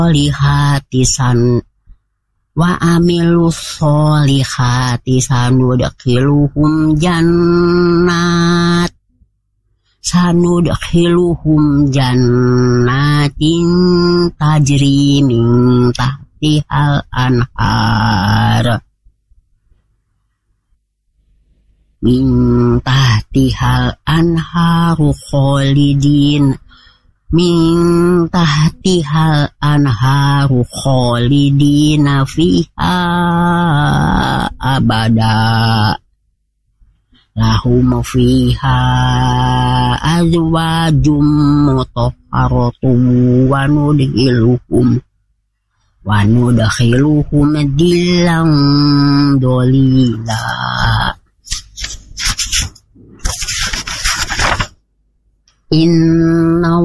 solihati wa amilus solihati sanudkhiluhum jannatin tajri min tahtihal anhar khalidina fiha abada lahum fiha azwajum mutahharatun wa nudkhiluhum dillan dolila. Inna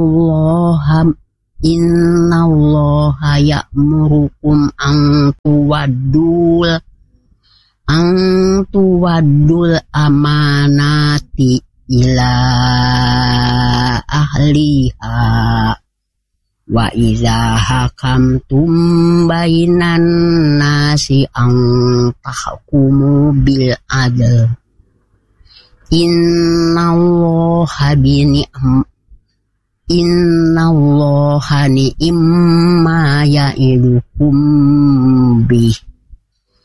allaha ya'murukum an tuwaddul amanati ila ahliha wa iza hakamtum bainan nasi an tahkumu bil adl. Inna allaha ni'ma ya'idukum bih